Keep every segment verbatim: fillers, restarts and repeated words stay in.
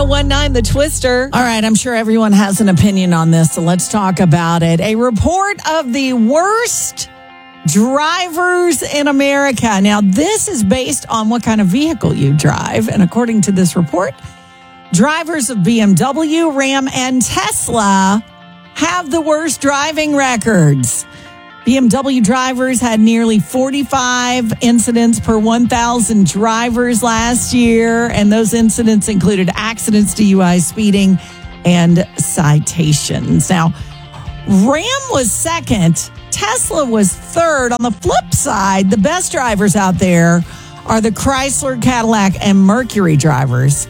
one nine, The Twister. All right, I'm sure everyone has an opinion on this, so let's talk about it. A report of the worst drivers in America. Now, this is based on what kind of vehicle you drive. And according to this report, drivers of B M W, Ram, and Tesla have the worst driving records. B M W drivers had nearly forty-five incidents per one thousand drivers last year, and those incidents included accidents, D U I, speeding, and citations. Now, Ram was second. Tesla was third. On the flip side, the best drivers out there are the Chrysler, Cadillac, and Mercury drivers,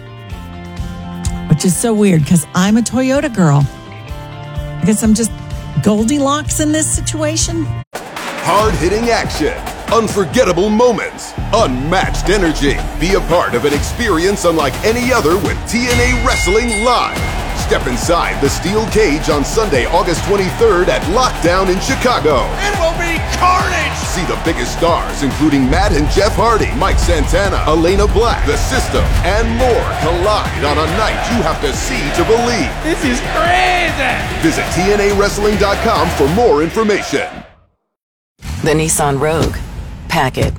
which is so weird because I'm a Toyota girl. I guess I'm just Goldilocks in this situation. Hard-hitting action, unforgettable moments, unmatched energy. Be a part of an experience unlike any other with T N A Wrestling Live. Step inside the steel cage on Sunday, August twenty-third at Lockdown in Chicago. It will be carnage! See the biggest stars, including Matt and Jeff Hardy, Mike Santana, Elena Black, The System, and more collide on a night you have to see to believe. This is crazy! Visit T N A wrestling dot com for more information. The Nissan Rogue. Pack it.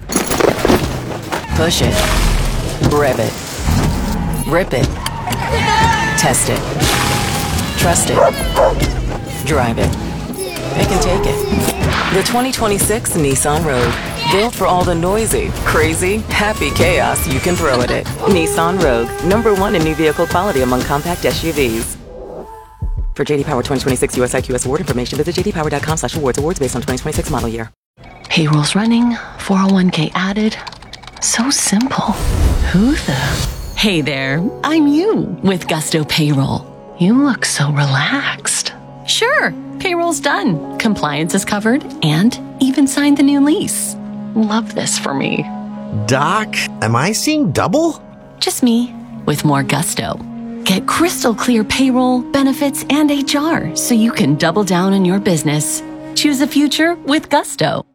Push it. Rev it. Rip it. Test it. Trust it. Drive it. It can take it. The twenty twenty-six Nissan Rogue. Built for all the noisy, crazy, happy chaos you can throw at it. Nissan Rogue. Number one in new vehicle quality among compact S U Vs. For J D Power twenty twenty-six U S I Q S award information, visit j d power dot com slash awards. Awards based on twenty twenty-six model year. Payroll's running, four oh one k added. So simple. Who the... Hey there, I'm you with Gusto Payroll. You look so relaxed. Sure, payroll's done, compliance is covered, and even signed the new lease. Love this for me. Doc, am I seeing double? Just me, with more gusto. Get crystal clear payroll, benefits, and H R so you can double down on your business. Choose a future with Gusto.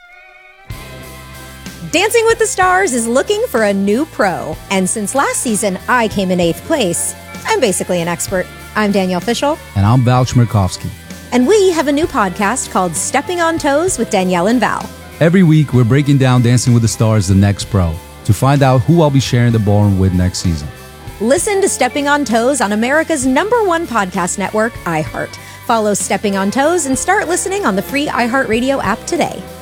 Dancing with the Stars is looking for a new pro. And since last season, I came in eighth place. I'm basically an expert. I'm Danielle Fishel. And I'm Val Chmerkovsky. And we have a new podcast called Stepping on Toes with Danielle and Val. Every week, we're breaking down Dancing with the Stars, the next pro, to find out who I'll be sharing the ballroom with next season. Listen to Stepping on Toes on America's number one podcast network, iHeart. Follow Stepping on Toes and start listening on the free iHeartRadio app today.